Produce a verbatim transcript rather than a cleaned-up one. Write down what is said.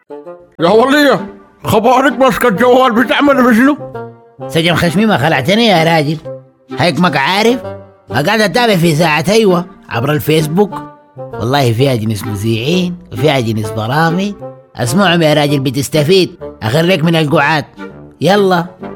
يا ولية، خبرك ماسكة الجوال بتعمل بشنو؟ سجن خشمي ما خلعتني يا راجل، هيك ماك عارف قاعد اتابع في ساعة ايوه عبر الفيسبوك، والله فيها جنس مذيعين وفيها جنس برامج، اسمعهم يا راجل بتستفيد، اخريك من القعاد. يلا